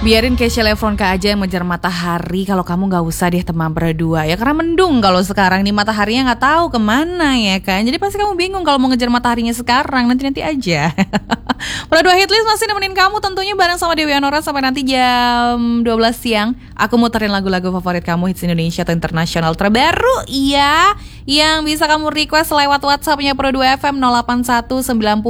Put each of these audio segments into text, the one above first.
Biarin Keisha Lefronka aja yang mengejar matahari. Kalau kamu gak usah deh teman berdua ya. Karena mendung kalau sekarang nih mataharinya gak tahu kemana ya kan. Jadi pasti kamu bingung kalau mau ngejar mataharinya sekarang. Nanti-nanti aja. Pro 2 Hitlist masih nemenin kamu tentunya bareng sama Dewi Anora sampai nanti jam 12 siang. Aku muterin lagu-lagu favorit kamu, hits Indonesia atau internasional terbaru ya. Yang bisa kamu request lewat WhatsAppnya Pro 2 FM 081 90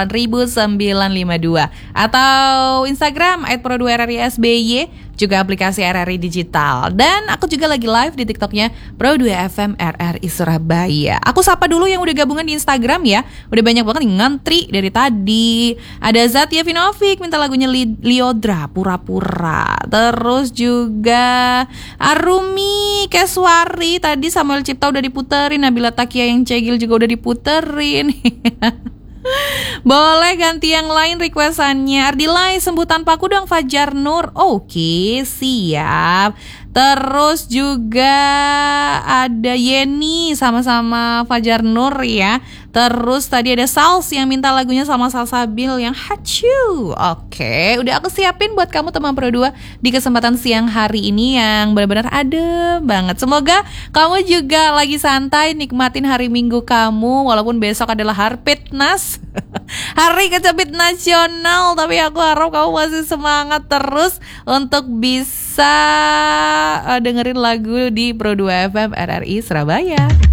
8952 atau Instagram @pro2rri_sby, juga aplikasi RRI Digital. Dan aku juga lagi live di TikToknya Pro 2 FM RRI Surabaya. Aku sapa dulu yang udah gabungan di Instagram ya. Udah banyak banget nih ngantri dari tadi. Ada Zatia Vinovic minta lagunya Liodra Pura-Pura. Terus juga Arumi Keswari, tadi Samuel Cipta udah diputerin, Nabila Takia yang cegil juga udah diputerin. Boleh ganti yang lain requestannya. Ardilai Sembuh Tanpaku dong, Fajar Nur. Oke, siap. Terus juga ada Yeni sama-sama Fajar Nur ya. Terus tadi ada Sals yang minta lagunya sama Salsabil yang Hachu. Oke, udah aku siapin buat kamu teman Pro 2 di kesempatan siang hari ini yang benar-benar adem banget. Semoga kamu juga lagi santai nikmatin hari Minggu kamu, walaupun besok adalah Harpitnas. Hari Kecepit Nasional. Tapi aku harap kamu masih semangat terus untuk bisa dengerin lagu di Pro 2 FM RRI Surabaya.